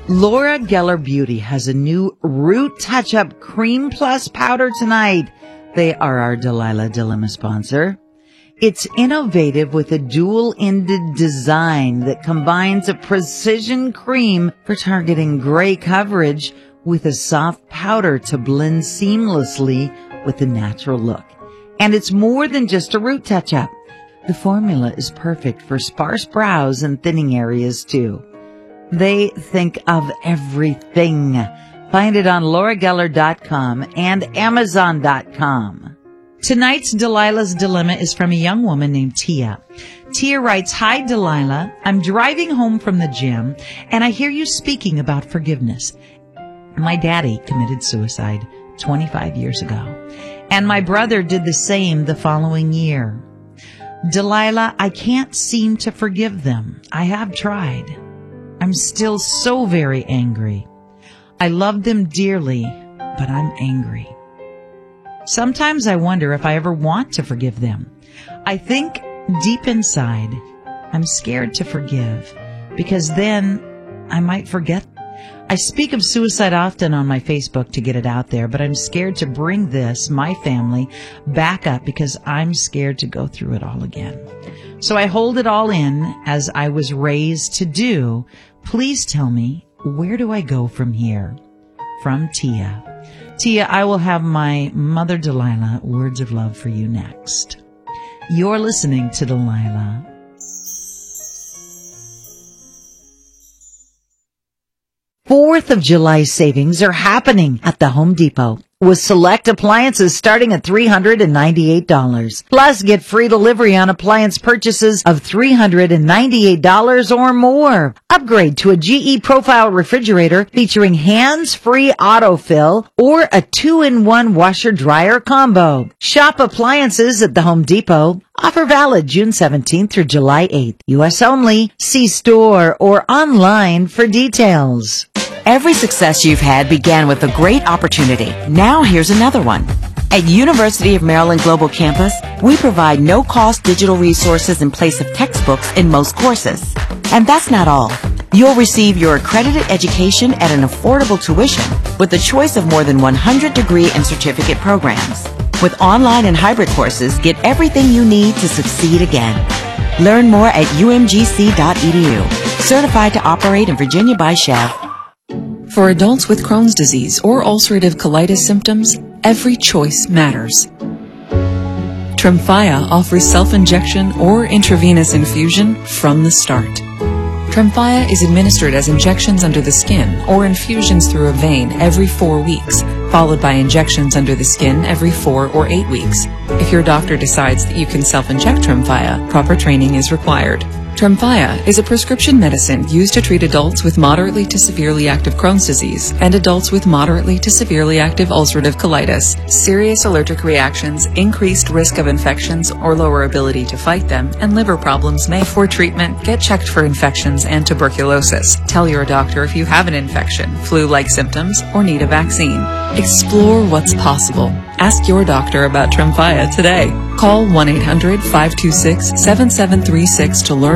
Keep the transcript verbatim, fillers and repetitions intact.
Laura Geller Beauty has a new Root Touch-Up Cream Plus powder tonight. They are our Delilah Dilemma sponsor. It's innovative with a dual-ended design that combines a precision cream for targeting gray coverage with a soft powder to blend seamlessly with the natural look. And it's more than just a root touch-up. The formula is perfect for sparse brows and thinning areas too. They think of everything. Find it on laura geller dot com and amazon dot com. Tonight's Delilah's Dilemma is from a young woman named Tia. Tia writes, "Hi, Delilah. I'm driving home from the gym, and I hear you speaking about forgiveness. My daddy committed suicide twenty-five years ago, and my brother did the same the following year. Delilah, I can't seem to forgive them. I have tried. I'm still so very angry. I love them dearly, but I'm angry. Sometimes I wonder if I ever want to forgive them. I think deep inside, I'm scared to forgive because then I might forget. I speak of suicide often on my Facebook to get it out there, but I'm scared to bring this, my family, back up because I'm scared to go through it all again. So I hold it all in as I was raised to do. Please tell me, where do I go from here?" From Tia. Tia, I will have my mother Delilah words of love for you next. You're listening to Delilah. Fourth of July savings are happening at the Home Depot, with select appliances starting at three hundred ninety-eight dollars. Plus, get free delivery on appliance purchases of three hundred ninety-eight dollars or more. Upgrade to a G E Profile refrigerator featuring hands-free autofill or a two-in-one washer-dryer combo. Shop appliances at the Home Depot. Offer valid June seventeenth through July eighth. U S only. See store or online for details. Every success you've had began with a great opportunity. Now here's another one. At University of Maryland Global Campus, we provide no-cost digital resources in place of textbooks in most courses. And that's not all. You'll receive your accredited education at an affordable tuition with a choice of more than one hundred degree and certificate programs. With online and hybrid courses, get everything you need to succeed again. Learn more at u m g c dot e d u. Certified to operate in Virginia by Chev. For adults with Crohn's disease or ulcerative colitis symptoms, every choice matters. Tremfya offers self-injection or intravenous infusion from the start. Tremfya is administered as injections under the skin or infusions through a vein every four weeks, followed by injections under the skin every four or eight weeks. If your doctor decides that you can self-inject Tremfya, proper training is required. Tremfya is a prescription medicine used to treat adults with moderately to severely active Crohn's disease and adults with moderately to severely active ulcerative colitis. Serious allergic reactions, increased risk of infections or lower ability to fight them, and liver problems may. For treatment, get checked for infections and tuberculosis. Tell your doctor if you have an infection, flu-like symptoms, or need a vaccine. Explore what's possible. Ask your doctor about Tremfya today. Call one eight hundred, five two six, seven seven three six to learn